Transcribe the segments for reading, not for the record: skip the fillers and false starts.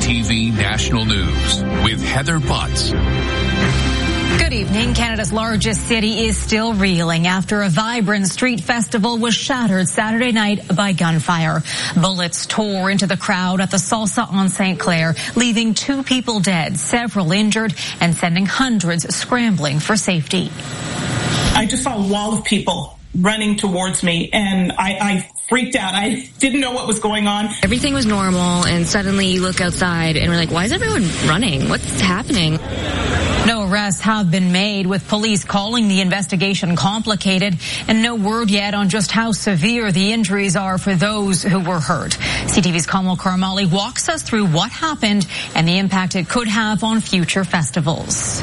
CTV National News with Heather Butts. Good evening. Canada's largest city is still reeling after a vibrant street festival was shattered Saturday night by gunfire. Bullets tore into the crowd at the Salsa on St. Clair, leaving 2 people dead, several injured, and sending hundreds scrambling for safety. I just saw a wall of people running towards me, and I freaked out. I didn't know what was going on. Everything was normal, and suddenly you look outside, and we're like, why is everyone running? What's happening? No arrests have been made, with police calling the investigation complicated, and no word yet on just how severe the injuries are for those who were hurt. CTV's Kamal Karamali walks us through what happened and the impact it could have on future festivals.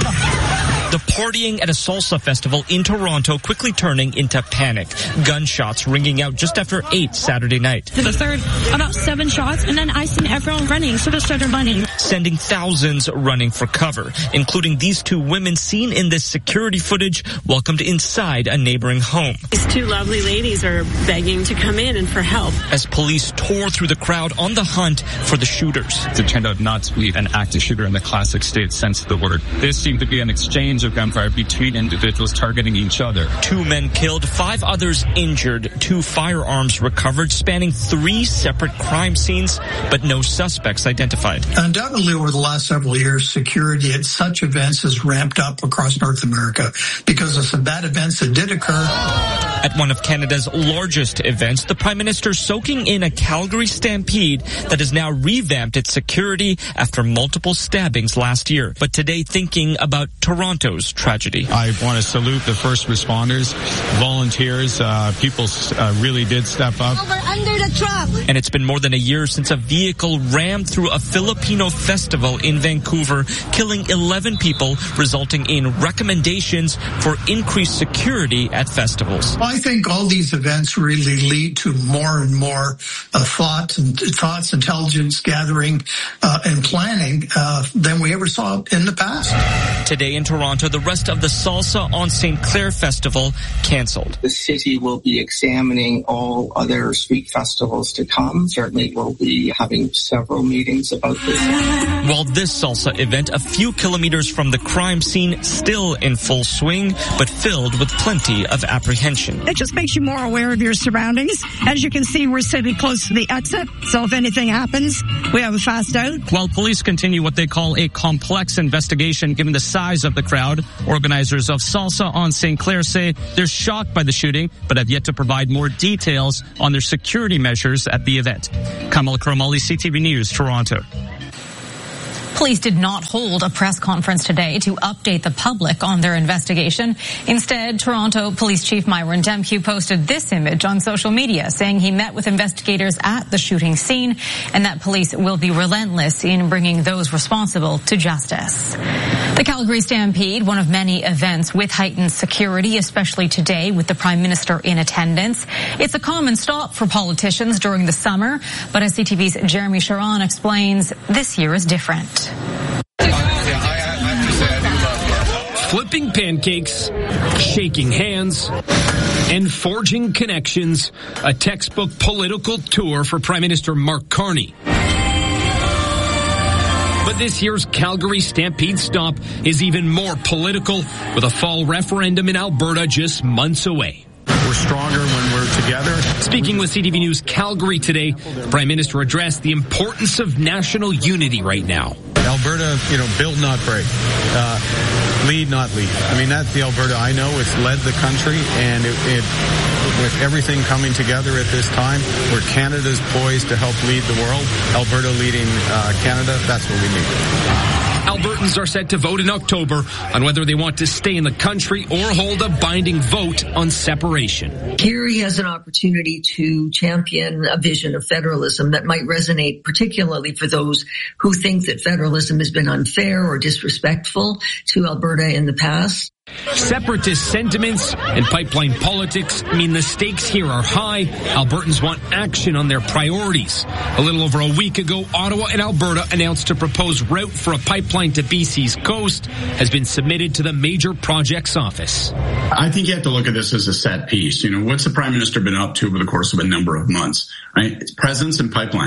The partying at a salsa festival in Toronto quickly turning into panic. Gunshots ringing out just after 8 Saturday night. The third, about 7 shots, and then I seen everyone running, so they started running. Sending thousands running for cover, including these 2 women seen in this security footage welcomed inside a neighboring home. These 2 lovely ladies are begging to come in and for help. As police tore through the crowd on the hunt for the shooters. It turned out not to be an active shooter in the classic state sense of the word. This seemed to be an exchange of gunfire between individuals targeting each other. 2 men killed, 5 others injured, 2 firearms recovered, spanning 3 separate crime scenes, but no suspects identified. Undoubtedly, over the last several years, security at such events has ramped up across North America because of some bad events that did occur. At one of Canada's largest events, the Prime Minister soaking in a Calgary stampede that has now revamped its security after multiple stabbings last year. But today thinking about Toronto's tragedy. I want to salute the first responders, volunteers, people really did step up. Over under the truck. And it's been more than a year since a vehicle rammed through a Filipino festival in Vancouver, killing 11 people, resulting in recommendations for increased security at festivals. I think all these events really lead to more and more thoughts, intelligence gathering, and planning than we ever saw in the past. Today in Toronto, the rest of the Salsa on St. Clair Festival canceled. The city will be examining all other street festivals to come. Certainly we'll be having several meetings about this. While this Salsa event a few kilometers from the crime scene still in full swing, but filled with plenty of apprehension. It just makes you more aware of your surroundings. As you can see, we're sitting close to the exit, so if anything happens, we have a fast out. While police continue what they call a complex investigation given the size of the crowd, organizers of Salsa on St. Clair say they're shocked by the shooting, but have yet to provide more details on their security measures at the event. Kamal Karamali, CTV News, Toronto. Police did not hold a press conference today to update the public on their investigation. Instead, Toronto Police Chief Myron Demkiw posted this image on social media, saying he met with investigators at the shooting scene and that police will be relentless in bringing those responsible to justice. The Calgary Stampede, one of many events with heightened security, especially today with the Prime Minister in attendance. It's a common stop for politicians during the summer, but as CTV's Jeremy Sharon explains, this year is different. Flipping pancakes, shaking hands, and forging connections, a textbook political tour for Prime Minister Mark Carney. But this year's Calgary Stampede stop is even more political, with a fall referendum in Alberta just months away. We're stronger when we're together. Speaking with CTV News Calgary today, the Prime Minister addressed the importance of national unity right now. Alberta, build not break. Lead not lead. I mean, that's the Alberta I know. It's led the country, and it with everything coming together at this time, where Canada's poised to help lead the world, Alberta leading Canada, that's what we need. Albertans are set to vote in October on whether they want to stay in the country or hold a binding vote on separation. Here he has an opportunity to champion a vision of federalism that might resonate particularly for those who think that federalism has been unfair or disrespectful to Alberta in the past. Separatist sentiments and pipeline politics mean the stakes here are high. Albertans want action on their priorities. A little over a week ago, Ottawa and Alberta announced a proposed route for a pipeline to BC's coast has been submitted to the Major Projects Office. I think you have to look at this as a set piece. What's the Prime Minister been up to over the course of a number of months, right? It's presence and pipelines.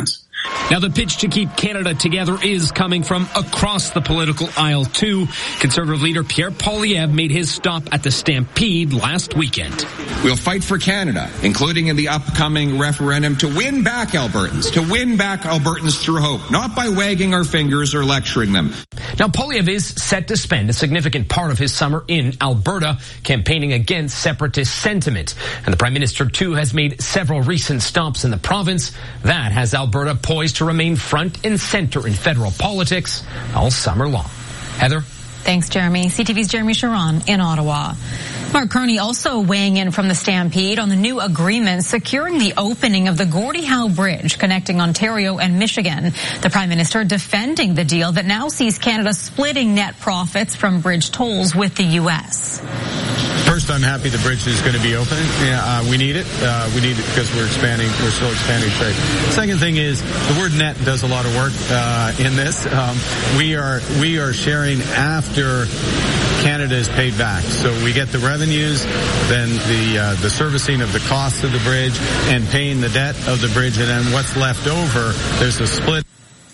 Now, the pitch to keep Canada together is coming from across the political aisle, too. Conservative leader Pierre Poilievre made his stop at the Stampede last weekend. We'll fight for Canada, including in the upcoming referendum, to win back Albertans through hope, not by wagging our fingers or lecturing them. Now, Poilievre is set to spend a significant part of his summer in Alberta campaigning against separatist sentiment. And the Prime Minister, too, has made several recent stops in the province. That has Alberta poised to remain front and center in federal politics all summer long. Heather? Thanks, Jeremy. CTV's Jeremy Sharon in Ottawa. Mark Carney also weighing in from the Stampede on the new agreement securing the opening of the Gordie Howe Bridge connecting Ontario and Michigan. The Prime Minister defending the deal that now sees Canada splitting net profits from bridge tolls with the U.S. First, I'm happy the bridge is going to be open. We need it. We need it because we're still expanding trade. Second thing is the word net does a lot of work in this. We are sharing after Canada is paid back. So we get the revenues, then the servicing of the cost of the bridge and paying the debt of the bridge, and then what's left over, there's a split.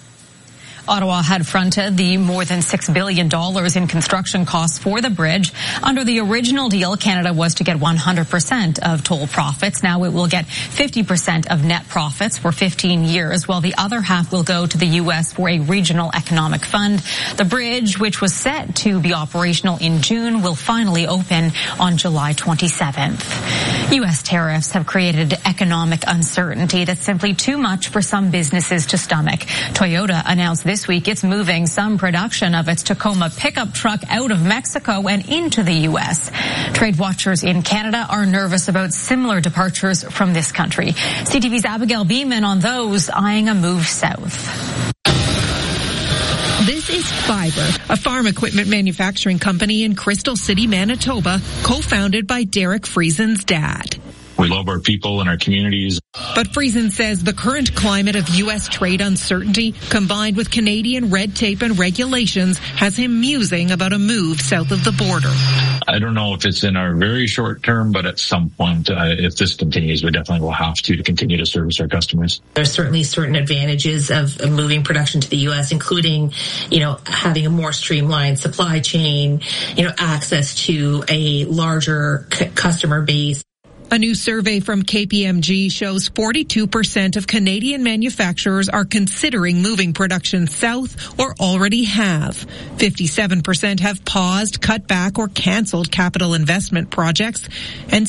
Ottawa had fronted the more than $6 billion in construction costs for the bridge. Under the original deal, Canada was to get 100% of toll profits. Now it will get 50% of net profits for 15 years, while the other half will go to the U.S. for a regional economic fund. The bridge, which was set to be operational in June, will finally open on July 27th. U.S. tariffs have created economic uncertainty that's simply too much for some businesses to stomach. Toyota announced this week it's moving some production of its Tacoma pickup truck out of Mexico and into the U.S. Trade watchers in Canada are nervous about similar departures from this country. CTV's Abigail Beeman on those eyeing a move south. This is Fiber, a farm equipment manufacturing company in Crystal City, Manitoba, co-founded by Derek Friesen's dad. We love our people and our communities. But Friesen says the current climate of U.S. trade uncertainty, combined with Canadian red tape and regulations, has him musing about a move south of the border. I don't know if it's in our very short term, but at some point, if this continues, we definitely will have to continue to service our customers. There's certainly certain advantages of moving production to the U.S., including, having a more streamlined supply chain, access to a larger customer base. A new survey from KPMG shows 42% of Canadian manufacturers are considering moving production south or already have. 57% have paused, cut back, or canceled capital investment projects. And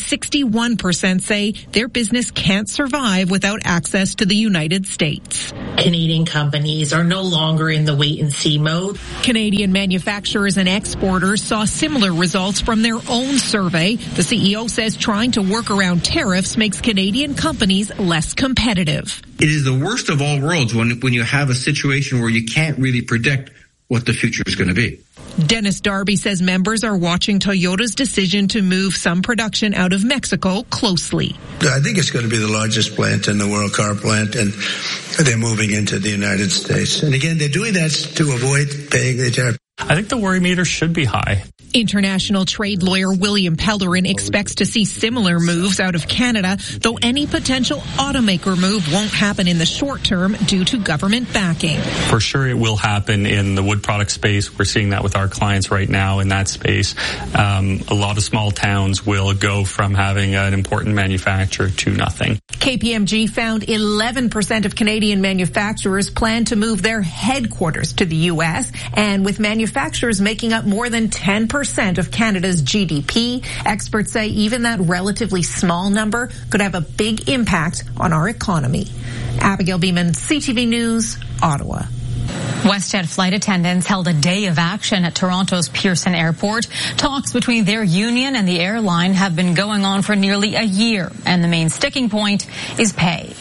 61% say their business can't survive without access to the United States. Canadian companies are no longer in the wait-and-see mode. Canadian manufacturers and exporters saw similar results from their own survey. The CEO says trying to work around tariffs makes Canadian companies less competitive. It is the worst of all worlds when you have a situation where you can't really predict what the future is going to be. Dennis Darby says members are watching Toyota's decision to move some production out of Mexico closely. I think it's going to be the largest plant in the world, car plant, and they're moving into the United States. And again, they're doing that to avoid paying the tariff. I think the worry meter should be high. International trade lawyer William Pellerin expects to see similar moves out of Canada, though any potential automaker move won't happen in the short term due to government backing. For sure it will happen in the wood product space. We're seeing that with our clients right now in that space. A lot of small towns will go from having an important manufacturer to nothing. KPMG found 11% of Canadian manufacturers plan to move their headquarters to the U.S., and with manufacturers making up more than 10% of Canada's GDP, experts say even that relatively small number could have a big impact on our economy. Abigail Beeman, CTV News, Ottawa. WestJet flight attendants held a day of action at Toronto's Pearson Airport. Talks between their union and the airline have been going on for nearly a year, and the main sticking point is pay.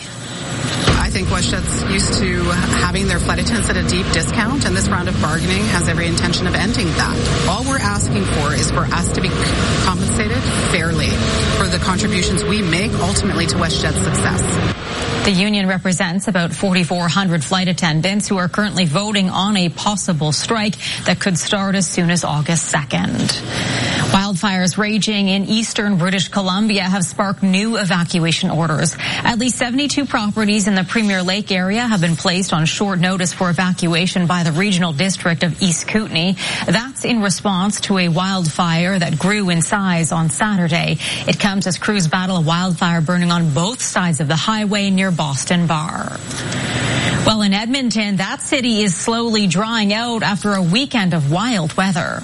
I think WestJet's used to having their flight attendants at a deep discount, and this round of bargaining has every intention of ending that. All we're asking for is for us to be compensated fairly for the contributions we make ultimately to WestJet's success. The union represents about 4,400 flight attendants who are currently voting on a possible strike that could start as soon as August 2nd. Wildfires raging in eastern British Columbia have sparked new evacuation orders. At least 72 properties in the Premier Lake area have been placed on short notice for evacuation by the Regional District of East Kootenay. That's in response to a wildfire that grew in size on Saturday. It comes as crews battle a wildfire burning on both sides of the highway near Boston Bar. Well, in Edmonton, that city is slowly drying out after a weekend of wild weather.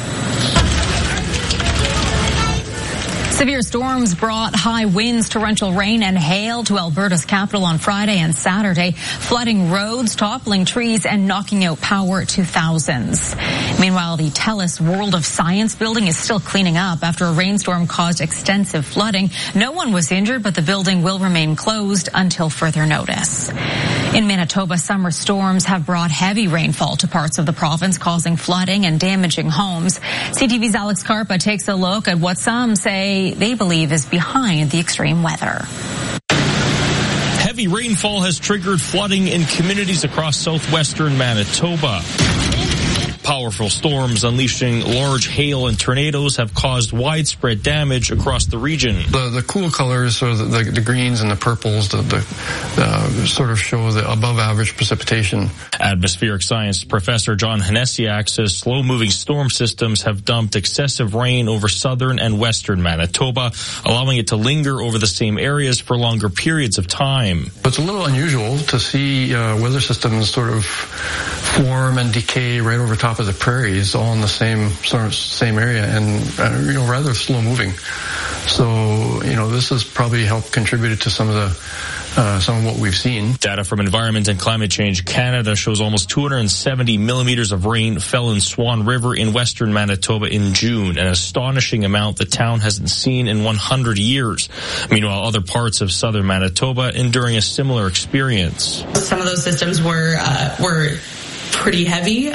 Severe storms brought high winds, torrential rain, and hail to Alberta's capital on Friday and Saturday, flooding roads, toppling trees, and knocking out power to thousands. Meanwhile, the TELUS World of Science building is still cleaning up after a rainstorm caused extensive flooding. No one was injured, but the building will remain closed until further notice. In Manitoba, summer storms have brought heavy rainfall to parts of the province, causing flooding and damaging homes. CTV's Alex Carpa takes a look at what some say they believe is behind the extreme weather. Heavy rainfall has triggered flooding in communities across southwestern Manitoba. Powerful storms unleashing large hail and tornadoes have caused widespread damage across the region. The cool colors, or the greens and the purples, the sort of show the above average precipitation. Atmospheric science professor John Hanesiak says slow-moving storm systems have dumped excessive rain over southern and western Manitoba, allowing it to linger over the same areas for longer periods of time. It's a little unusual to see weather systems sort of form and decay right over top of the prairies, all in the same area, and rather slow moving. So this has probably helped contribute to some of what we've seen. Data from Environment and Climate Change Canada shows almost 270 millimeters of rain fell in Swan River in western Manitoba in June, an astonishing amount the town hasn't seen in 100 years. Meanwhile, other parts of southern Manitoba enduring a similar experience. Some of those systems were pretty heavy.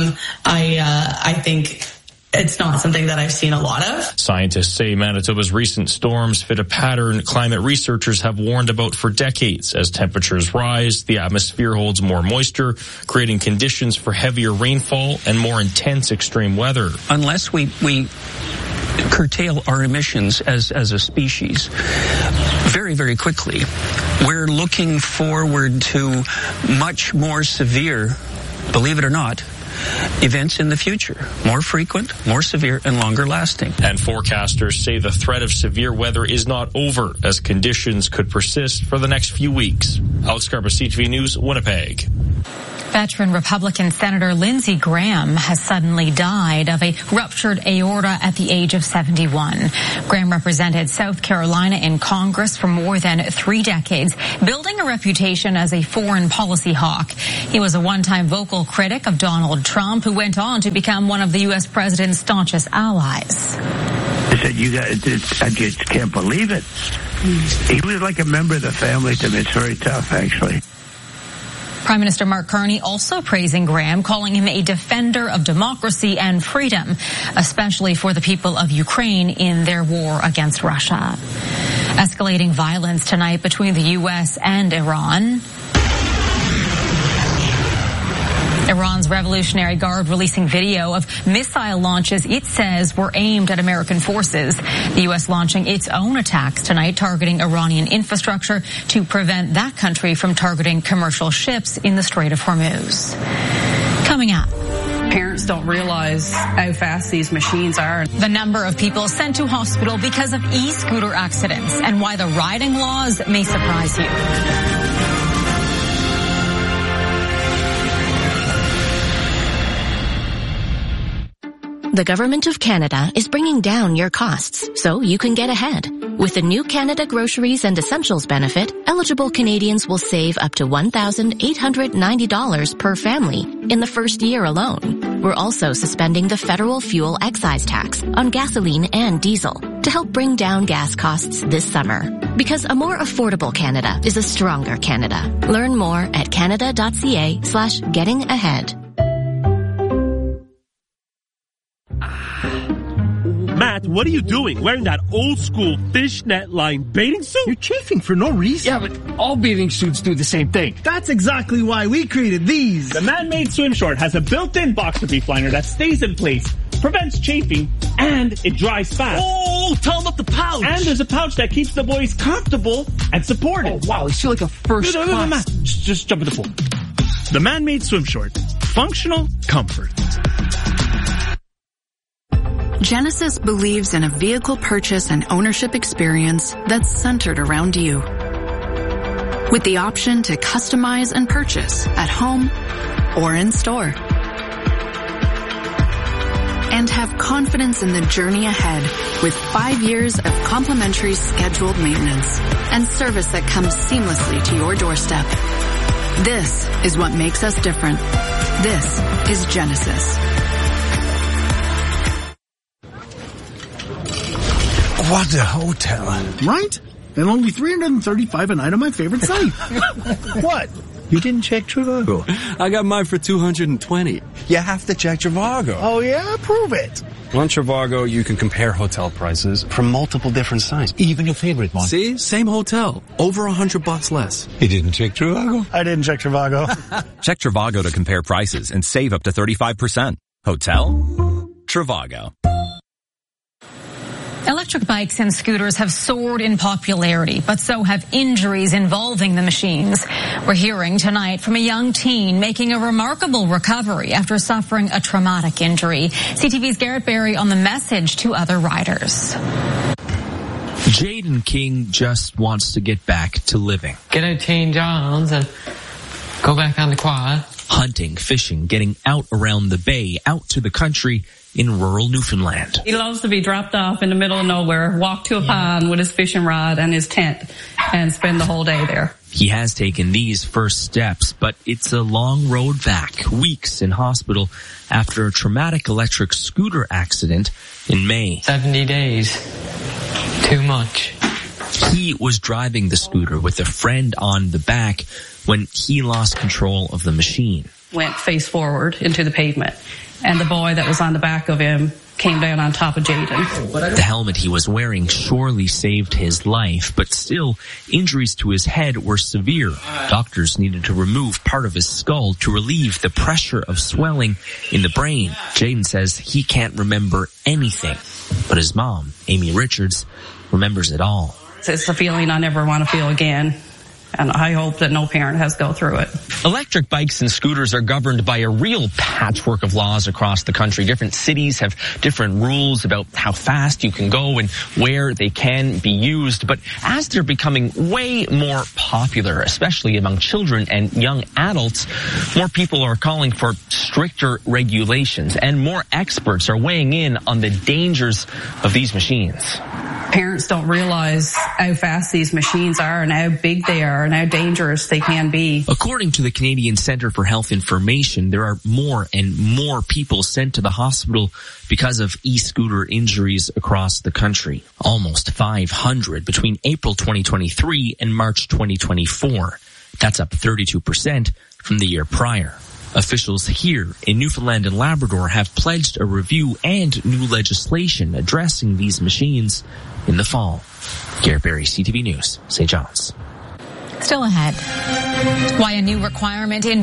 I think it's not something that I've seen a lot of. Scientists say Manitoba's recent storms fit a pattern climate researchers have warned about for decades. As temperatures rise, the atmosphere holds more moisture, creating conditions for heavier rainfall and more intense extreme weather. Unless we curtail our emissions as a species very, very quickly, we're looking forward to much more severe, believe it or not, events in the future. More frequent, more severe, and longer lasting. And forecasters say the threat of severe weather is not over, as conditions could persist for the next few weeks. Alex Carpa, CTV News, Winnipeg. Veteran Republican Senator Lindsey Graham has suddenly died of a ruptured aorta at the age of 71. Graham represented South Carolina in Congress for more than 3 decades, building a reputation as a foreign policy hawk. He was a one-time vocal critic of Donald Trump, who went on to become one of the U.S. president's staunchest allies. I said, I just can't believe it. He was like a member of the family to me. It's very tough, actually. Prime Minister Mark Carney also praising Graham, calling him a defender of democracy and freedom, especially for the people of Ukraine in their war against Russia. Escalating violence tonight between the U.S. and Iran. Iran's Revolutionary Guard releasing video of missile launches it says were aimed at American forces. The U.S. launching its own attacks tonight, targeting Iranian infrastructure to prevent that country from targeting commercial ships in the Strait of Hormuz. Coming up. Parents don't realize how fast these machines are. The number of people sent to hospital because of e-scooter accidents and why the riding laws may surprise you. The Government of Canada is bringing down your costs so you can get ahead. With the new Canada Groceries and Essentials benefit, eligible Canadians will save up to $1,890 per family in the first year alone. We're also suspending the federal fuel excise tax on gasoline and diesel to help bring down gas costs this summer. Because a more affordable Canada is a stronger Canada. Learn more at canada.ca/getting ahead. Matt, what are you doing? Wearing that old school fishnet line bathing suit? You're chafing for no reason. Yeah, but all bathing suits do the same thing. That's exactly why we created these. The man-made swim short has a built-in boxer brief liner that stays in place, prevents chafing, and it dries fast. Oh, tell them about the pouch. And there's a pouch that keeps the boys comfortable and supported. Oh, wow, you feel like a first class. Matt, just jump in the pool. The man-made swim short. Functional comfort. Genesis believes in a vehicle purchase and ownership experience that's centered around you. With the option to customize and purchase at home or in store. And have confidence in the journey ahead with 5 years of complimentary scheduled maintenance and service that comes seamlessly to your doorstep. This is what makes us different. This is Genesis. What a hotel. Right? And only $335 a night on my favorite site. What? You didn't check Trivago? I got mine for $220. You have to check Trivago. Oh yeah? Prove it. On Trivago, you can compare hotel prices from multiple different sites. Even your favorite one. See? Same hotel. Over $100 less. You didn't check Trivago? I didn't check Trivago. Check Trivago to compare prices and save up to 35%. Hotel? Trivago. Electric bikes and scooters have soared in popularity, but so have injuries involving the machines. We're hearing tonight from a young teen making a remarkable recovery after suffering a traumatic injury. CTV's Garrett Berry on the message to other riders. Jaden King just wants to get back to living. Get out St. John's and go back on the quad. Hunting, fishing, getting out around the bay, out to the country in rural Newfoundland. He loves to be dropped off in the middle of nowhere, walk to a pond with his fishing rod and his tent, and spend the whole day there. He has taken these first steps, but it's a long road back, weeks in hospital after a traumatic electric scooter accident in May. 70 days. Too much. He was driving the scooter with a friend on the back when he lost control of the machine. Went face forward into the pavement, and the boy that was on the back of him came down on top of Jaden. The helmet he was wearing surely saved his life, but still, injuries to his head were severe. Doctors needed to remove part of his skull to relieve the pressure of swelling in the brain. Jaden says he can't remember anything, but his mom, Amy Richards, remembers it all. It's a feeling I never want to feel again. And I hope that no parent has to go through it. Electric bikes and scooters are governed by a real patchwork of laws across the country. Different cities have different rules about how fast you can go and where they can be used. But as they're becoming way more popular, especially among children and young adults, more people are calling for stricter regulations, and more experts are weighing in on the dangers of these machines. Parents don't realize how fast these machines are and how big they are and how dangerous they can be. According to the Canadian Centre for Health Information, there are more and more people sent to the hospital because of e-scooter injuries across the country. Almost 500 between April 2023 and March 2024. That's up 32% from the year prior. Officials here in Newfoundland and Labrador have pledged a review and new legislation addressing these machines in the fall. Garrett Berry, CTV News, St. John's. Still ahead. Why a new requirement in